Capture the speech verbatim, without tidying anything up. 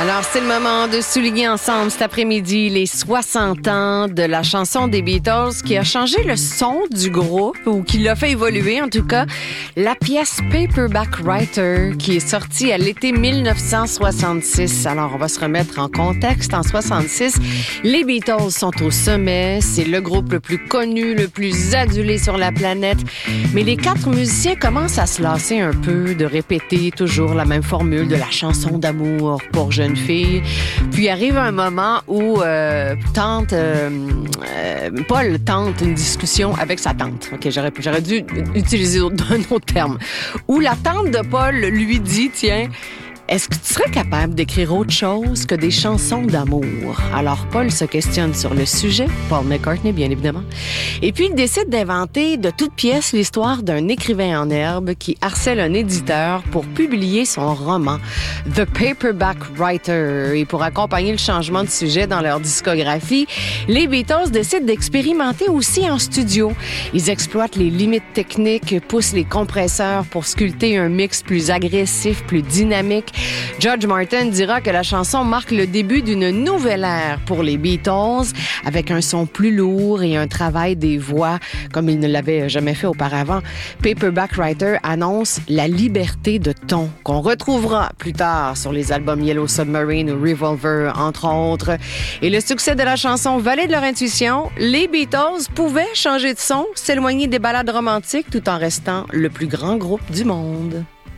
Alors, c'est le moment de souligner ensemble cet après-midi les soixante ans de la chanson des Beatles qui a changé le son du groupe, ou qui l'a fait évoluer en tout cas. La pièce Paperback Writer qui est sortie à l'été dix-neuf cent soixante-six. Alors, on va se remettre en contexte. En soixante-six, les Beatles sont au sommet. C'est le groupe le plus connu, le plus adulé sur la planète. Mais les quatre musiciens commencent à se lasser un peu de répéter toujours la même formule de la chanson d'amour pour jeunes filles. Puis arrive un moment où euh, tante, euh, euh, Paul tente une discussion avec sa tante. Ok, j'aurais, j'aurais dû utiliser un autre terme. Où la tante de Paul lui dit, tiens, est-ce que tu serais capable d'écrire autre chose que des chansons d'amour? Alors, Paul se questionne sur le sujet, Paul McCartney, bien évidemment. Et puis, il décide d'inventer de toutes pièces l'histoire d'un écrivain en herbe qui harcèle un éditeur pour publier son roman, The Paperback Writer. Et pour accompagner le changement de sujet dans leur discographie, les Beatles décident d'expérimenter aussi en studio. Ils exploitent les limites techniques, poussent les compresseurs pour sculpter un mix plus agressif, plus dynamique. George Martin dira que la chanson marque le début d'une nouvelle ère pour les Beatles, avec un son plus lourd et un travail des voix comme il ne l'avait jamais fait auparavant. Paperback Writer annonce la liberté de ton qu'on retrouvera plus tard sur les albums Yellow Submarine ou Revolver, entre autres. Et le succès de la chanson valait de leur intuition. Les Beatles pouvaient changer de son, s'éloigner des ballades romantiques tout en restant le plus grand groupe du monde.